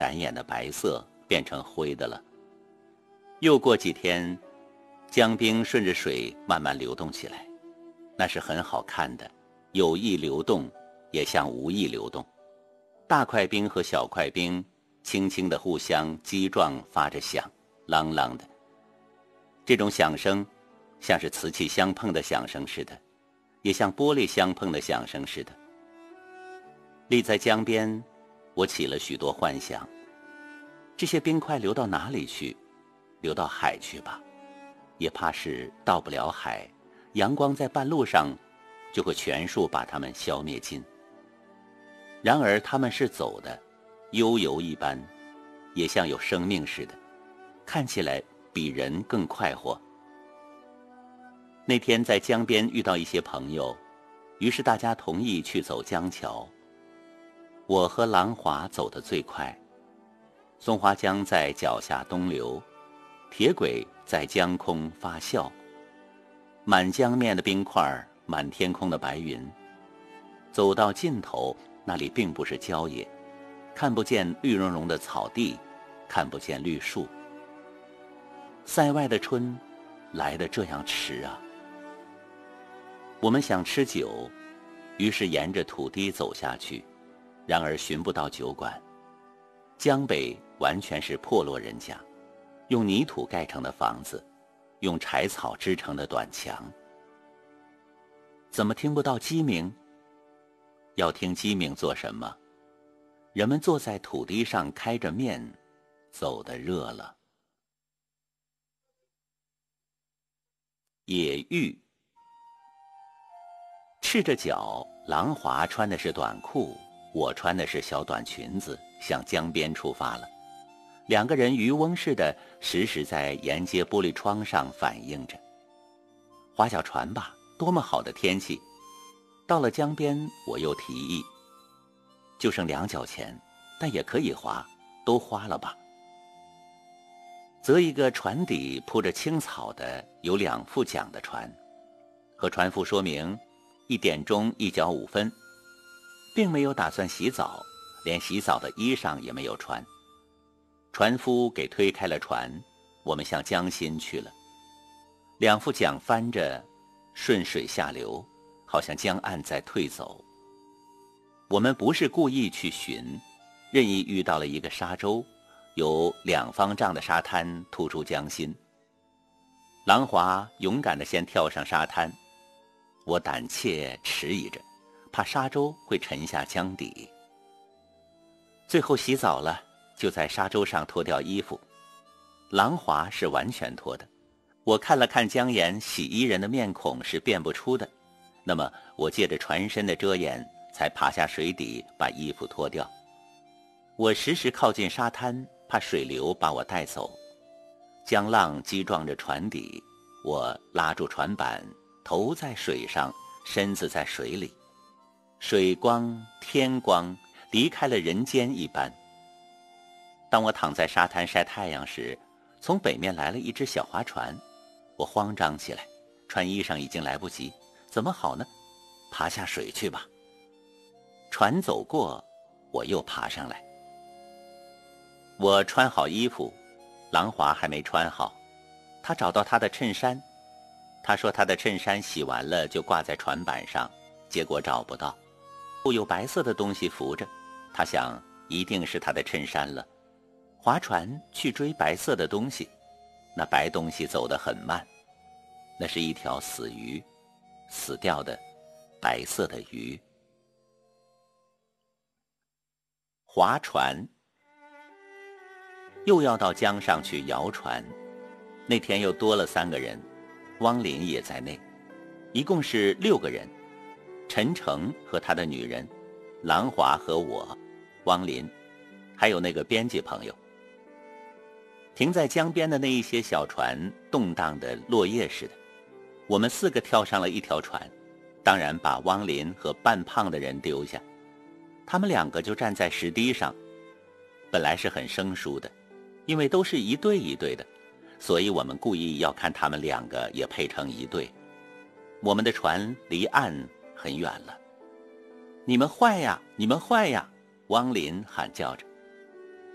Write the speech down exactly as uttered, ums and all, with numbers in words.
闪眼的白色变成灰的了。又过几天，江冰顺着水慢慢流动起来，那是很好看的，有意流动，也像无意流动。大块冰和小块冰轻轻地互相击撞，发着响，啷啷的。这种响声像是瓷器相碰的响声似的，也像玻璃相碰的响声似的。立在江边，我起了许多幻想，这些冰块流到哪里去？流到海去吧，也怕是到不了海，阳光在半路上就会全数把它们消灭尽。然而它们是走的，悠游一般，也像有生命似的，看起来比人更快活。那天在江边遇到一些朋友，于是大家同意去走江桥。我和郎华走得最快，松花江在脚下东流，铁轨在江空发笑，满江面的冰块，满天空的白云。走到尽头，那里并不是郊野，看不见绿茸茸的草地，看不见绿树。塞外的春来得这样迟啊！我们想吃酒，于是沿着土堤走下去，然而寻不到酒馆。江北完全是破落人家，用泥土盖成的房子，用柴草织成的短墙。怎么听不到鸡鸣？要听鸡鸣做什么？人们坐在土地上开着面，走得热了。野浴。赤着脚，郎华穿的是短裤，我穿的是小短裙子，向江边出发了。两个人渔翁似的，时时在沿街玻璃窗上反映着。划小船吧，多么好的天气！到了江边，我又提议，就剩两角钱，但也可以划，都花了吧。择一个船底铺着青草的有两副桨的船，和船夫说明一点钟一角五分，并没有打算洗澡，连洗澡的衣裳也没有穿。船夫给推开了船，我们向江心去了。两副桨翻着，顺水下流，好像江岸在退走。我们不是故意去寻，任意遇到了一个沙洲，有两方丈的沙滩突出江心。郎华勇敢地先跳上沙滩，我胆怯迟疑着，怕沙洲会沉下江底。最后洗澡了，就在沙洲上脱掉衣服。郎华是完全脱的，我看了看江沿洗衣人的面孔是辨不出的，那么我借着船身的遮掩，才爬下水底把衣服脱掉。我时时靠近沙滩，怕水流把我带走。江浪击撞着船底，我拉住船板，头在水上，身子在水里。水光天光离开了人间一般。当我躺在沙滩晒太阳时，从北面来了一只小划船，我慌张起来，穿衣裳已经来不及，怎么好呢？爬下水去吧。船走过，我又爬上来。我穿好衣服，郎华还没穿好。他找到他的衬衫，他说他的衬衫洗完了就挂在船板上，结果找不到。有白色的东西浮着，他想一定是他的衬衫了。划船去追白色的东西，那白东西走得很慢，那是一条死鱼，死掉的白色的鱼。划船，又要到江上去摇船。那天又多了三个人，汪林也在内，一共是六个人。陈诚和他的女人，郎华和我，汪林，还有那个编辑朋友。停在江边的那一些小船动荡的落叶似的，我们四个跳上了一条船，当然把汪林和半胖的人丢下。他们两个就站在石堤上，本来是很生疏的，因为都是一对一对的，所以我们故意要看他们两个也配成一对。我们的船离岸很远了。你们坏呀，你们坏呀，汪林喊叫着。